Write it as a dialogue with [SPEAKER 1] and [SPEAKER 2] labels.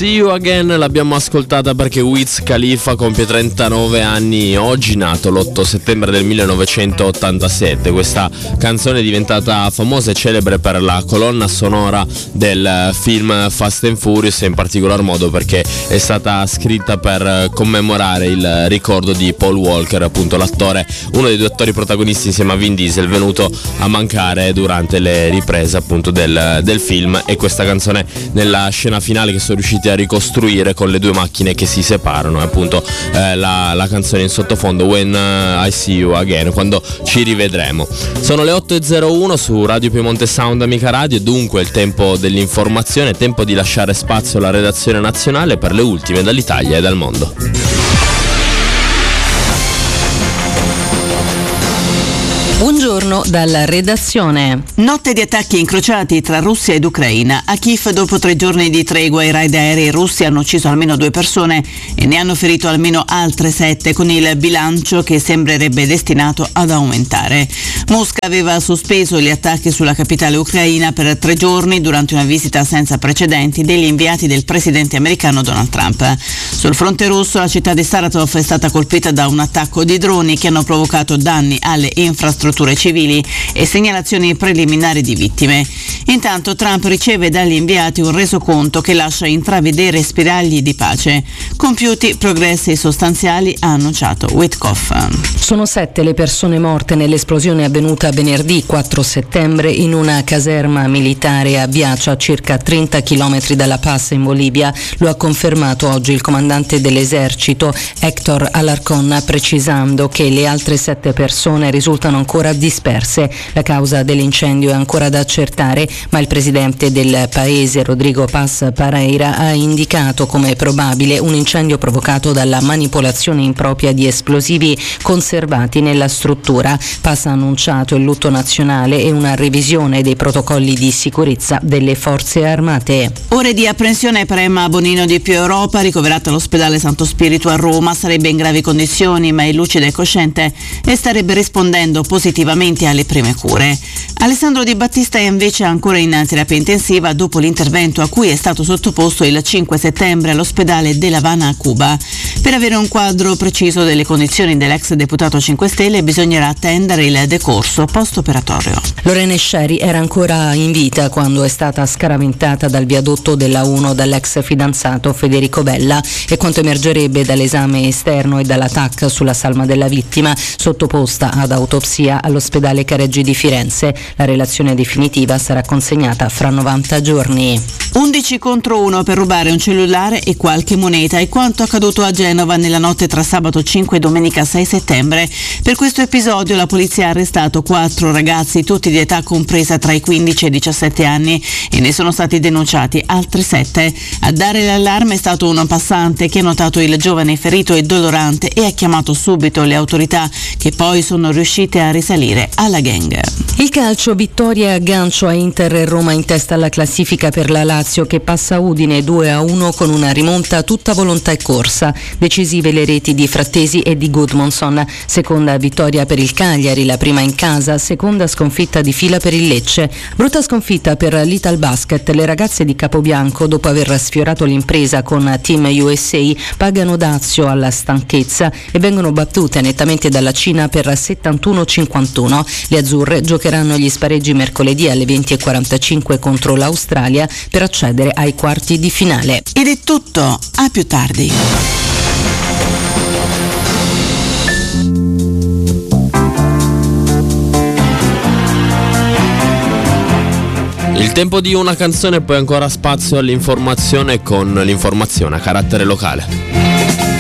[SPEAKER 1] See You Again l'abbiamo ascoltata perché Wiz Khalifa compie 39 anni oggi, nato l'8 settembre del 1987. Questa canzone è diventata famosa e celebre per la colonna sonora del film Fast and Furious, e in particolar modo perché è stata scritta per commemorare il ricordo di Paul Walker, appunto l'attore, uno dei due attori protagonisti insieme a Vin Diesel, venuto a mancare durante le riprese appunto del film. E questa canzone nella scena finale che sono riusciti a ricostruire con le due macchine che si separano è appunto la canzone in sottofondo, When I See You Again, quando ci rivedremo. Sono le 8.01 su Radio Piemonte Sound, amica radio, e dunque il tempo dell'informazione, tempo di lasciare spazio alla redazione nazionale per le ultime dall'Italia e dal mondo.
[SPEAKER 2] Buongiorno dalla redazione.
[SPEAKER 3] Notte di attacchi incrociati tra Russia ed Ucraina. A Kiev, dopo 3 giorni di tregua, i raid aerei russi hanno ucciso almeno 2 persone e ne hanno ferito almeno altre 7, con il bilancio che sembrerebbe destinato ad aumentare. Mosca aveva sospeso gli attacchi sulla capitale ucraina per 3 giorni durante una visita senza precedenti degli inviati del presidente americano Donald Trump. Sul fronte russo, la città di Saratov è stata colpita da un attacco di droni che hanno provocato danni alle infrastrutture civili e segnalazioni preliminari di vittime. Intanto Trump riceve dagli inviati un resoconto che lascia intravedere spiragli di pace. Compiuti progressi sostanziali, ha annunciato Witkoff.
[SPEAKER 2] Sono 7 le persone morte nell'esplosione avvenuta venerdì 4 settembre in una caserma militare a Biacia, circa 30 km dalla Paz in Bolivia. Lo ha confermato oggi il comandante dell'esercito Héctor Alarcón, precisando che le altre 7 persone risultano ancora disperse. La causa dell'incendio è ancora da accertare, ma il presidente del paese, Rodrigo Paz Pareira, ha indicato come probabile un incendio provocato dalla manipolazione impropria di esplosivi conservati nella struttura. Paz ha annunciato il lutto nazionale e una revisione dei protocolli di sicurezza delle forze armate.
[SPEAKER 3] Ore di apprensione per Emma Bonino di Più Europa, ricoverata all'ospedale Santo Spirito a Roma. Sarebbe in gravi condizioni, ma è lucida e cosciente e starebbe rispondendo positivamente alle prime cure. Alessandro Di Battista è invece ancora in terapia intensiva dopo l'intervento a cui è stato sottoposto il 5 settembre all'ospedale de La Habana a Cuba. Per avere un quadro preciso delle condizioni dell'ex deputato 5 Stelle bisognerà attendere il decorso post-operatorio.
[SPEAKER 2] Lorena Scieri era ancora in vita quando è stata scaraventata dal viadotto della 1 dall'ex fidanzato Federico Bella, e quanto emergerebbe dall'esame esterno e dalla TAC sulla salma della vittima, sottoposta ad autopsia all'ospedale Careggi di Firenze. La relazione definitiva sarà consegnata fra 90 giorni.
[SPEAKER 3] 11 contro 1 per rubare un cellulare e qualche moneta è quanto accaduto a Genova nella notte tra sabato 5 e domenica 6 settembre. Per questo episodio la polizia ha arrestato 4 ragazzi, tutti di età compresa tra i 15 e i 17 anni, e ne sono stati denunciati altri 7. A dare l'allarme è stato un passante che ha notato il giovane ferito e dolorante e ha chiamato subito le autorità, che poi sono riuscite a risalire alla gang.
[SPEAKER 2] Il calcio, vittoria a gancio a Inter e Roma in testa alla classifica per la Lazio, che passa Udine 2-1 con una rimonta a tutta volontà e corsa. Decisive le reti di Frattesi e di Gudmundsson. Seconda vittoria per il Cagliari, la prima in casa, seconda sconfitta di fila per il Lecce. Brutta sconfitta per l'Italbasket. Le ragazze di Capobianco, dopo aver sfiorato l'impresa con Team USA, pagano dazio alla stanchezza e vengono battute nettamente dalla Cina per 71-51. Le azzurre giocheranno gli spareggi mercoledì alle 20:45 contro l'Australia per accedere ai quarti di finale.
[SPEAKER 3] Ed è tutto, a più tardi.
[SPEAKER 1] Il tempo di una canzone, poi ancora spazio all'informazione con l'informazione a carattere locale.